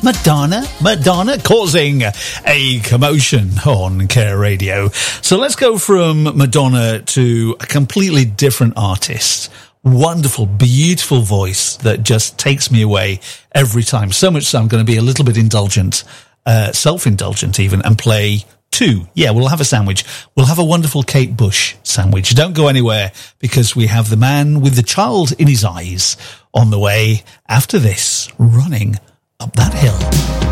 Madonna causing a commotion on Care Radio. So let's go from Madonna to a completely different artist. Wonderful, beautiful voice that just takes me away every time. So much so I'm going to be a little bit indulgent, self-indulgent even, and play two. Yeah, we'll have a sandwich. We'll have a wonderful Kate Bush sandwich. Don't go anywhere, because we have the man with the child in his eyes on the way after this, running up that hill.